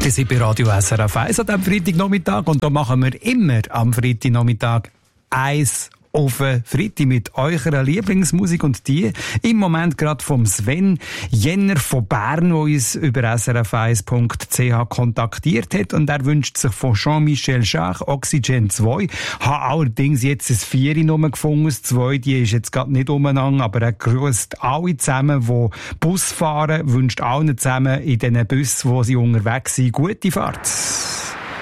Wir sind bei Radio SRF 1 an diesem Freitagnachmittag und da machen wir immer am Freitagnachmittag Eis auf Freitag mit eurer Lieblingsmusik und die im Moment gerade vom Sven Jenner von Bern, der uns über srf1.ch kontaktiert hat und er wünscht sich von Jean-Michel Jarre Oxygen 2. Habe allerdings jetzt ein 4 Nummer gefunden, das 2, die ist jetzt gerade nicht umeinander, aber er grüßt alle zusammen, die Bus fahren, wünscht allen zusammen in diesen Bussen, wo sie unterwegs sind, gute Fahrt.